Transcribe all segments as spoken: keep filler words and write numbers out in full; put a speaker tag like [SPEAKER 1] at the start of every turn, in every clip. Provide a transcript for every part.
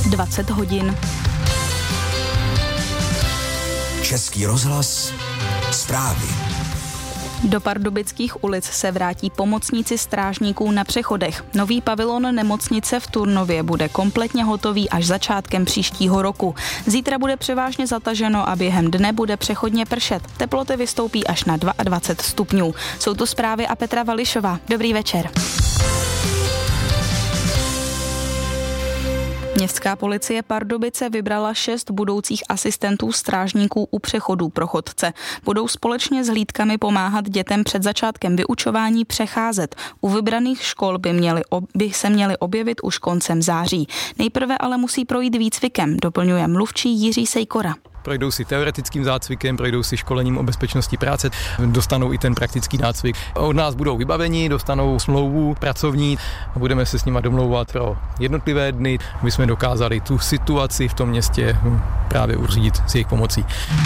[SPEAKER 1] dvacet hodin.
[SPEAKER 2] Český rozhlas, zprávy.
[SPEAKER 1] Do pardubických ulic se vrátí pomocníci strážníků na přechodech. Nový pavilon nemocnice v Turnově bude kompletně hotový až začátkem příštího roku. Zítra bude převážně zataženo a během dne bude přechodně pršet. Teploty vystoupí až na dvacet dva stupňů. Jsou to zprávy a Petra Vališová. Dobrý večer. Městská policie Pardubice vybrala šest budoucích asistentů strážníků u přechodů pro chodce. Budou společně s hlídkami pomáhat dětem před začátkem vyučování přecházet. U vybraných škol by, měli, by se měli objevit už koncem září. Nejprve ale musí projít výcvikem, doplňuje mluvčí Jiří Sejkora.
[SPEAKER 3] Projdou si teoretickým zácvikem, projdou si školením o bezpečnosti práce, dostanou i ten praktický nácvik. Od nás budou vybaveni, dostanou smlouvu pracovní a budeme se s nimi domlouvat pro jednotlivé dny, aby jsme dokázali tu situaci v tom městě právě uřídit s jejich pomocí.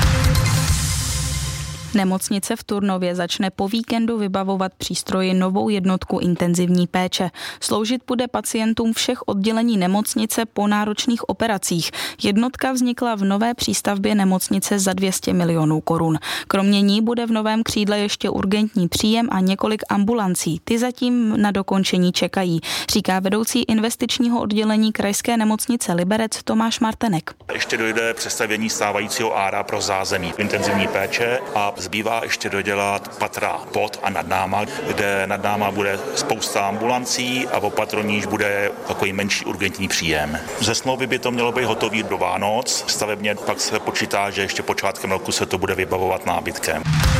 [SPEAKER 1] Nemocnice v Turnově začne po víkendu vybavovat přístroji novou jednotku intenzivní péče. Sloužit bude pacientům všech oddělení nemocnice po náročných operacích. Jednotka vznikla v nové přístavbě nemocnice za dvě stě milionů korun. Kromě ní bude v novém křídle ještě urgentní příjem a několik ambulancí. Ty zatím na dokončení čekají, říká vedoucí investičního oddělení krajské nemocnice Liberec Tomáš Martenek.
[SPEAKER 4] Ještě dojde přestavění stávajícího ára pro zázemí intenzivní péče a zbývá ještě dodělat patra pod a nad náma, kde nad náma bude spousta ambulancí a v opatroníž bude takový menší urgentní příjem. Ze smlouvy by to mělo být hotový do Vánoc, stavebně pak se počítá, že ještě počátkem roku se to bude vybavovat nábytkem.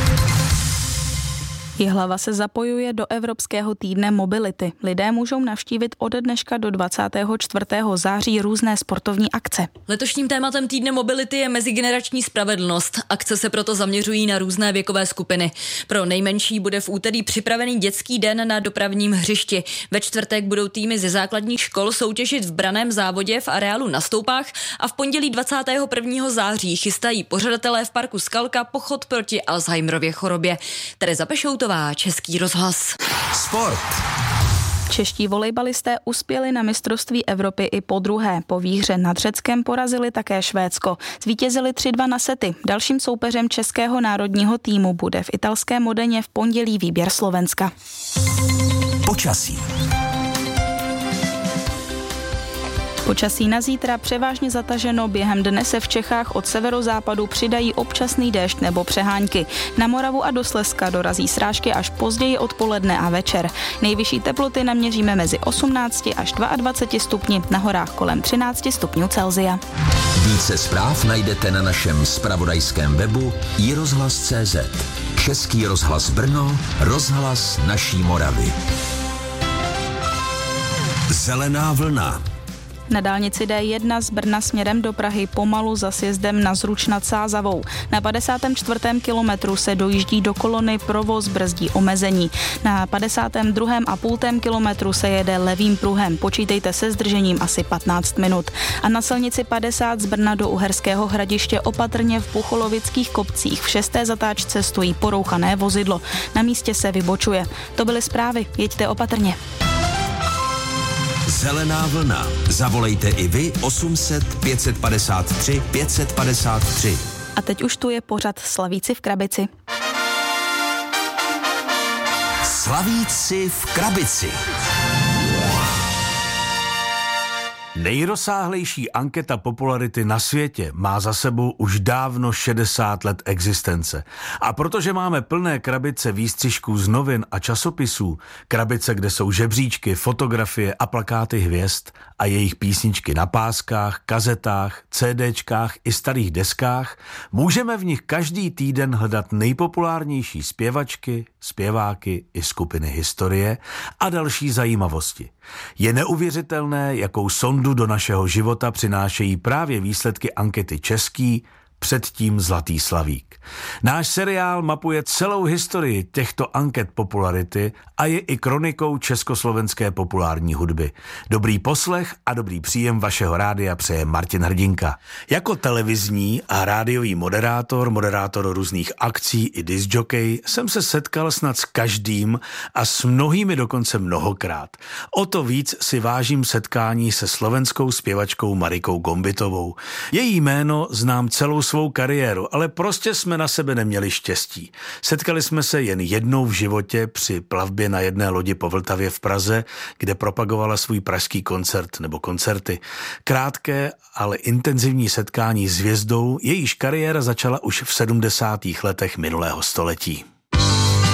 [SPEAKER 1] Jihlava se zapojuje do Evropského týdne mobility. Lidé můžou navštívit ode dneška do dvacátého čtvrtého září různé sportovní akce.
[SPEAKER 5] Letošním tématem týdne mobility je mezigenerační spravedlnost. Akce se proto zaměřují na různé věkové skupiny. Pro nejmenší bude v úterý připravený dětský den na dopravním hřišti. Ve čtvrtek budou týmy ze základních škol soutěžit v branném závodě v areálu na Stoupách a v pondělí dvacátého prvního září chystají pořadatelé v parku Skalka pochod proti Alzheimerově chorobě. Tereza Pešoutová, Český rozhlas.
[SPEAKER 2] Sport.
[SPEAKER 1] Čeští volejbalisté uspěli na mistrovství Evropy i po druhé. Po výhře nad Řeckem porazili také Švédsko. Zvítězili tři dva na sety. Dalším soupeřem českého národního týmu bude v italském Modeně v pondělí výběr Slovenska.
[SPEAKER 2] Počasí.
[SPEAKER 1] Počasí na zítra převážně zataženo, během dne se v Čechách od severozápadu přidají občasný déšť nebo přehánky. Na Moravu a do Slezska dorazí srážky až později odpoledne a večer. Nejvyšší teploty naměříme mezi osmnácti až dvaceti dvěma stupni, na horách kolem třinácti stupňů Celsia.
[SPEAKER 2] Více zpráv najdete na našem zpravodajském webu i rozhlas tečka cé zet. Český rozhlas Brno, rozhlas naší Moravy. Zelená vlna.
[SPEAKER 1] Na dálnici D jedna z Brna směrem do Prahy pomalu za sjezdem na Zruč nad Sázavou. Na padesátém čtvrtém kilometru se dojíždí do kolony, provoz brzdí omezení. Na padesátém druhém a půltém kilometru se jede levým pruhem. Počítejte se zdržením asi patnáct minut. A na silnici padesát z Brna do Uherského Hradiště opatrně v Pucholovických kopcích v šesté zatáčce stojí porouchané vozidlo. Na místě se vybočuje. To byly zprávy. Jeďte opatrně.
[SPEAKER 2] Zelená vlna. Zavolejte i vy osm set pět set padesát tři pět set padesát tři.
[SPEAKER 1] A teď už tu je pořad Slavíci v krabici.
[SPEAKER 2] Slavíci v krabici.
[SPEAKER 6] Nejrozsáhlejší anketa popularity na světě má za sebou už dávno šedesát let existence. A protože máme plné krabice výstřižků z novin a časopisů, krabice, kde jsou žebříčky, fotografie a plakáty hvězd a jejich písničky na páskách, kazetách, CDčkách i starých deskách, můžeme v nich každý týden hledat nejpopulárnější zpěvačky, zpěváky i skupiny historie a další zajímavosti. Je neuvěřitelné, jakou sondu do našeho života přinášejí právě výsledky ankety český, předtím Zlatý slavík. Náš seriál mapuje celou historii těchto anket popularity a je i kronikou československé populární hudby. Dobrý poslech a dobrý příjem vašeho rádia přeje Martin Hrdinka. Jako televizní a rádiový moderátor, moderátor různých akcí i discjockey jsem se setkal snad s každým a s mnohými dokonce mnohokrát. O to víc si vážím setkání se slovenskou zpěvačkou Marikou Gombitovou. Její jméno znám celou svou kariéru, ale prostě jsme na sebe neměli štěstí. Setkali jsme se jen jednou v životě při plavbě na jedné lodi po Vltavě v Praze, kde propagovala svůj pražský koncert nebo koncerty. Krátké, ale intenzivní setkání s hvězdou, jejíž kariéra začala už v sedmdesátých letech minulého století.